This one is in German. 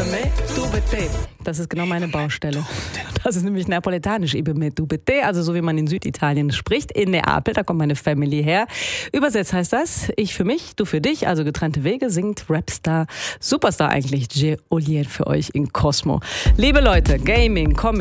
Das ist genau meine Baustelle. Das ist nämlich napoletanisch, also so wie man in Süditalien spricht. In Neapel, da kommt meine Family her. Übersetzt heißt das, ich für mich, du für dich, also getrennte Wege, singt Rapstar, Superstar eigentlich, Geolier für euch in Cosmo. Liebe Leute, Gaming, Comic,